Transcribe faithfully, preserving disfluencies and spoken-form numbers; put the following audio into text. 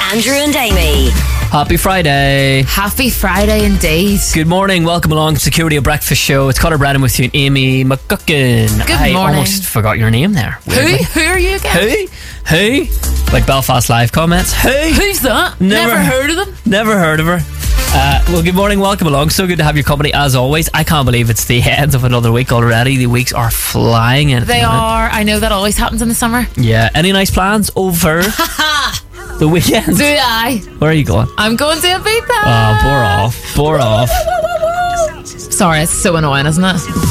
Andrew and Amy. Happy Friday. Happy Friday indeed. Good morning. Welcome along to Security of Breakfast Show. It's Conor Brennan with you and Amy McGuckin. Good I morning. almost forgot your name there. Who? Who are you again? Who? Who? Like Belfast Live comments. Who? Who's that? Never- Never heard of them. Never heard of her. Uh, well, good morning. Welcome along. So good to have your company as always. I can't believe it's the end of another week already. The weeks are flying in. They are. I know that always happens in the summer. Yeah. Any nice plans over the weekend? Do I? Where are you going? I'm going to Ibiza. Oh, bore off. Bore off. Sorry, it's so annoying, isn't it?